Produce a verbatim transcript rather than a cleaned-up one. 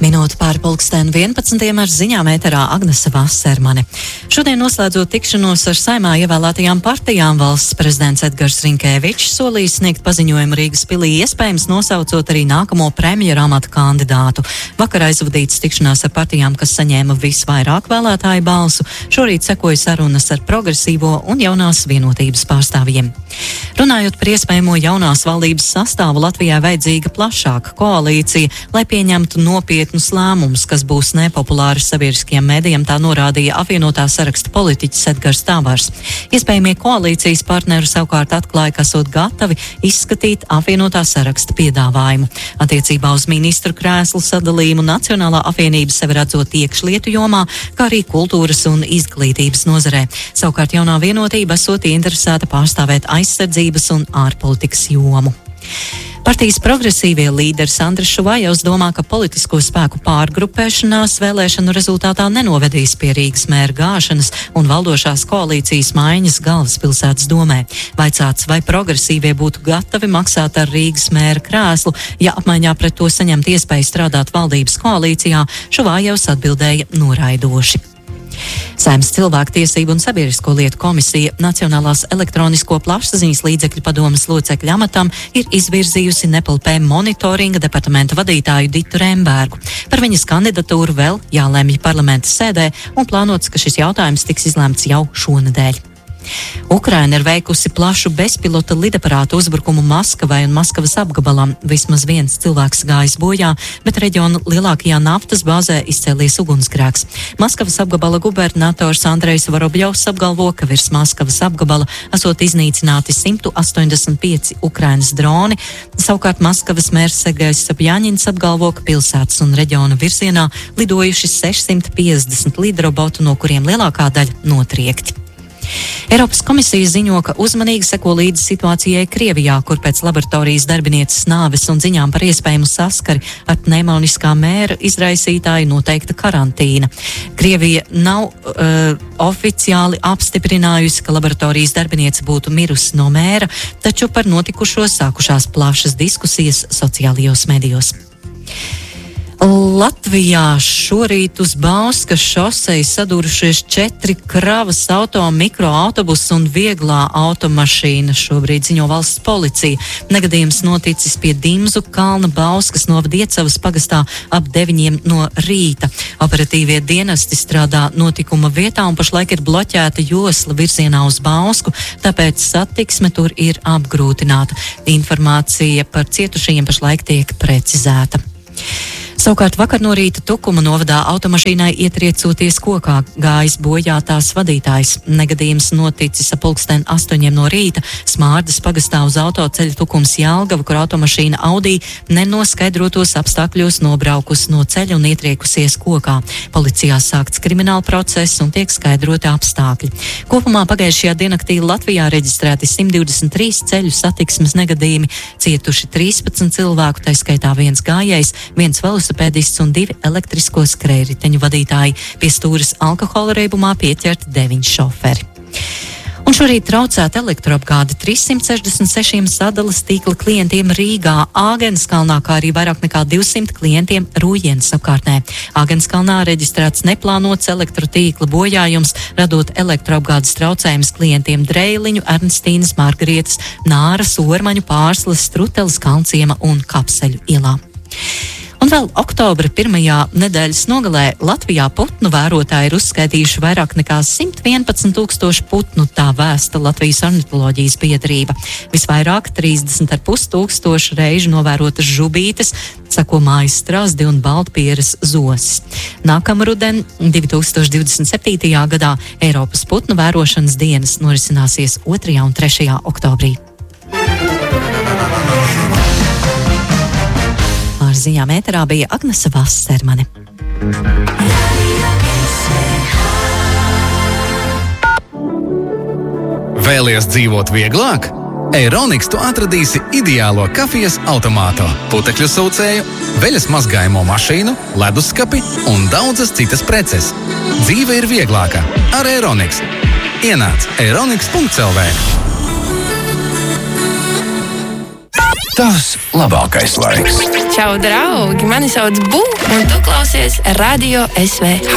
Minūte pāri pulksten vienpadsmitiem ar ziņām ēterā Agnese Vasermane. Šodien noslēdzot tikšanos ar Saeimā ievēlētajām partijām, valsts prezidents Edgars Rinkēvičs solījis sniegt paziņojumu Rīgas pilī, iespējams nosaucot arī nākamo premjera amata kandidātu. Vakar aizvadītas tikšanās ar partijām, kas saņēma visvairāk vēlētāju balsu. Šorīt sekoja sarunas ar Progresīvo un Jaunās vienotības pārstāvjiem. Runājot par iespējamo jaunās valdības sastāvu, Latvijā vajadzīga plašāka koalīcija, lai pieņemtu nopietnus lēmumus, kas būs nepopulāri sabiedriskiem mēdījiem, tā norādīja apvienotā saraksta politiķis Edgars Tāvars. Iespējamie koalīcijas partneri savukārt atklāja, ka esot gatavi izskatīt apvienotā saraksta piedāvājumu. Attiecībā uz ministru krēslu sadalījumu Nacionālā apvienība sevi redzot iekšlietu jomā, kā arī kultūras un izglītības nozarē. Savukārt Jaunā vienotība esot interesēta pārstāvēt aizsardzības un ārpolitikas jomu. Partijas progresīvie līderis Andris Šuvajovs domā, ka politisko spēku pārgrupēšanās vēlēšanu rezultātā nenovedīs pie Rīgas mēra gāšanas un valdošās koalīcijas maiņas galvaspilsētas domē. Vaicāts, vai progresīvie būtu gatavi maksāt ar Rīgas mēra krēslu, ja apmaiņā pret to saņemt iespēju strādāt valdības koalīcijā, Šuvajovs atbildēja noraidoši. Saeimas cilvēktiesību un sabiedrisko lietu komisija Nacionālās elektronisko plašsaziņas līdzekļu padomes locekļu amatam ir izvirzījusi N E P L P monitoringa departamenta vadītāju Ditu Rembergu. Par viņas kandidatūru vēl jālemj parlamenta sēdē un plānots, ka šis jautājums tiks izlemts jau šonedēļ. Ukraina ir veikusi plašu bezpilota lidaparātu uzbrukumu Maskavai un Maskavas apgabalam. Vismaz viens cilvēks gājis bojā, bet reģionu lielākajā naftas bāzē izcēlies ugunsgrēks. Maskavas apgabala gubernators Andrejs Vorobjovs apgalvo, ka virs Maskavas apgabala esot iznīcināti simt astoņdesmit pieci Ukrainas droni. Savukārt Maskavas mērs Sergejs Sapjaņins apgalvo, ka pilsētas un reģiona virzienā lidojuši sešsimt piecdesmit lidrobotu, no kuriem lielākā daļa notriekti. Eiropas komisija ziņo, ka uzmanīgi seko līdzi situācijai Krievijā, kur pēc laboratorijas darbinieces nāves un ziņām par iespējamu saskari ar pneumoniskā mēra izraisītāju noteikta karantīna. Krievija nav uh, oficiāli apstiprinājusi, ka laboratorijas darbiniece būtu mirusi no mēra, taču par notikušo sākušās plašas diskusijas sociālajos medijos. Latvijā šorīt uz Bauskas šoseju sadūrušies četri kravas auto, mikroautobusi un vieglā automašīna, šobrīd ziņo valsts policija. Negadījums noticis pie Dimzu kalna Bauskas novada Iecavas pagastā ap deviņiem no rīta. Operatīvie dienesti strādā notikuma vietā un pašlaik ir bloķēta josla virzienā uz Bausku, tāpēc satiksme tur ir apgrūtināta. Informācija par cietušajiem pašlaik tiek precizēta. Savukārt vakar no rīta Tukuma novadā automašīnai ietriecoties kokā gājis bojā tās vadītājs. Negadījums noticis ap pulksten astoņiem no rīta Smārdas pagastā uz autoceļa Tukums Jelgava, kur automašīna Audi nenoskaidrotos apstākļos nobraukus no ceļa un ietriekusies kokā. Policijā sākts krimināla process un tiek skaidroti apstākļi. Kopumā pagājušajā diennaktī Latvijā reģistrēti simt divdesmit trīs ceļu satiksmes negadījumi, cietuši trīspadsmit cilvēku, tā skaitā viens gājējs, viens velosipēdists un divi elektrisko skrējriteņu vadītāji. Pie stūres alkohola reibumā pieķerti deviņi šoferi. Un šorīt traucēta elektroapgāde trīssimt sešdesmit sešiem sadalas tīkla klientiem Rīgā, Āgenskalnā, kā arī vairāk nekā divsimt klientiem Rūjienas apkārtnē. Āgenskalnā reģistrēts neplānots elektrotīkla bojājums, radot elektroapgādes traucējumus klientiem Dreiliņu, Ernstīnas, Margarietas, Nāras, Ormaņu, Pārslas, Struteles, Kalnciema un Kapseļu ielā. Un vēl oktobra pirmajā nedēļas nogalē Latvijā putnu vērotāji ir uzskaitījuši vairāk nekā simt vienpadsmit tūkstoši putnu, tā vēsta Latvijas ornitoloģijas biedrība. Visvairāk trīsdesmit ar pus tūkstoši reižu novērotas žubītes, sako mājas strazdi un baltpieres zosis. Nākamruden, divi tūkstoši divdesmit septītajā gadā, Eiropas putnu vērošanas dienas norisināsies otrajā un trešajā oktobrī. Ar ziņām ēterā bija Agnese Vasermane. Vēlies dzīvot vieglāk? Eironiks tu atradīsi ideālo kafijas automātu, putekļu sūcēju, veļas mazgājumu mašīnu, leduskapi un daudzas citas preces. Dzīve ir vieglāka ar Eironiks. Ienāc eironiks punkts el vē. tavs labākais laiks. Čau, draugi! Mani sauc Bu, un tu klausies Radio S V H.